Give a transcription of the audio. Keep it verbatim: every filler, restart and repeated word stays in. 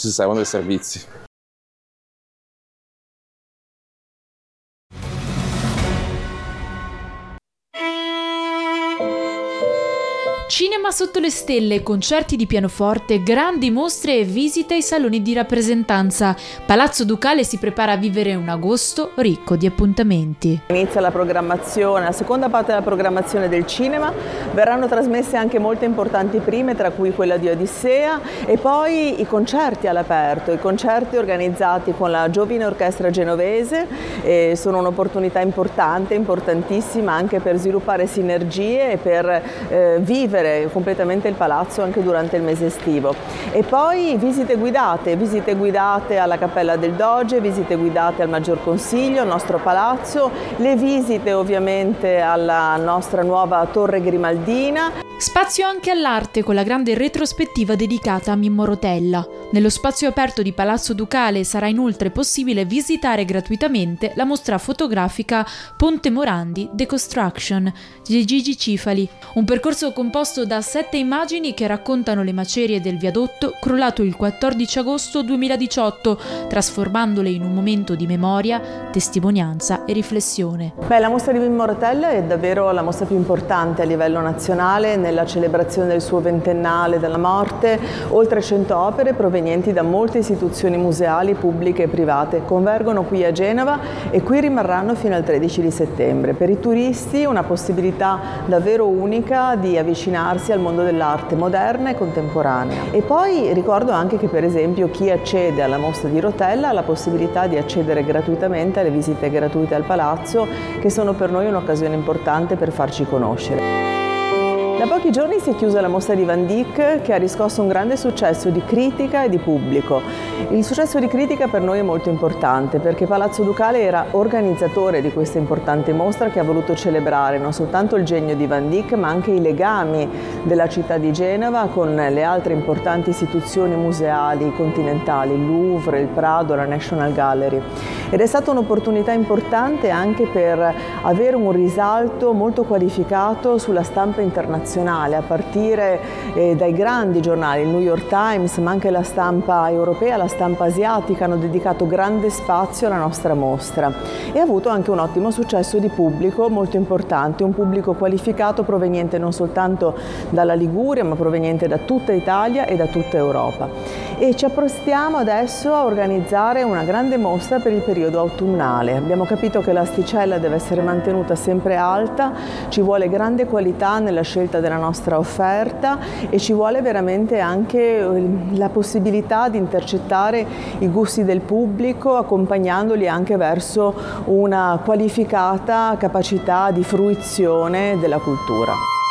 ci servono dei servizi. Cinema sotto le stelle, concerti di pianoforte, grandi mostre e visite ai saloni di rappresentanza. Palazzo Ducale si prepara a vivere un agosto ricco di appuntamenti. Inizia la programmazione, la seconda parte della programmazione del cinema, verranno trasmesse anche molte importanti prime, tra cui quella di Odissea, e poi i concerti all'aperto, i concerti organizzati con la Giovine Orchestra Genovese, e sono un'opportunità importante, importantissima anche per sviluppare sinergie e per eh, vivere completamente il palazzo anche durante il mese estivo. E poi visite guidate, visite guidate alla Cappella del Doge, visite guidate al Maggior Consiglio, al nostro palazzo, le visite ovviamente alla nostra nuova Torre Grimaldina. Spazio anche all'arte con la grande retrospettiva dedicata a Mimmo Rotella. Nello spazio aperto di Palazzo Ducale sarà inoltre possibile visitare gratuitamente la mostra fotografica Ponte Morandi Deconstruction di Gigi Cifali, un percorso composto da sette immagini che raccontano le macerie del viadotto crollato il quattordici agosto duemiladiciotto, trasformandole in un momento di memoria, testimonianza e riflessione. Beh, la mostra di Mimmo Rotella è davvero la mostra più importante a livello nazionale nella celebrazione del suo ventennale dalla morte. Oltre cento opere provenienti da molte istituzioni museali pubbliche e private convergono qui a Genova e qui rimarranno fino al tredici di settembre. Per i turisti una possibilità davvero unica di avvicinarsi al mondo dell'arte moderna e contemporanea. E poi ricordo anche che per esempio chi accede alla mostra di Rotella ha la possibilità di accedere gratuitamente alle visite gratuite al palazzo, che sono per noi un'occasione importante per farci conoscere. Da pochi giorni si è chiusa la mostra di Van Dyck, che ha riscosso un grande successo di critica e di pubblico. Il successo di critica per noi è molto importante perché Palazzo Ducale era organizzatore di questa importante mostra che ha voluto celebrare non soltanto il genio di Van Dyck ma anche i legami della città di Genova con le altre importanti istituzioni museali continentali, il Louvre, il Prado, la National Gallery. Ed è stata un'opportunità importante anche per avere un risalto molto qualificato sulla stampa internazionale, a partire eh, dai grandi giornali, il New York Times, ma anche la stampa europea, la stampa asiatica hanno dedicato grande spazio alla nostra mostra e ha avuto anche un ottimo successo di pubblico molto importante, un pubblico qualificato proveniente non soltanto dalla Liguria ma proveniente da tutta Italia e da tutta Europa. E ci apprestiamo adesso a organizzare una grande mostra per il periodo autunnale. Abbiamo capito che l'asticella deve essere mantenuta sempre alta, ci vuole grande qualità nella scelta della nostra offerta e ci vuole veramente anche la possibilità di intercettare i gusti del pubblico, accompagnandoli anche verso una qualificata capacità di fruizione della cultura.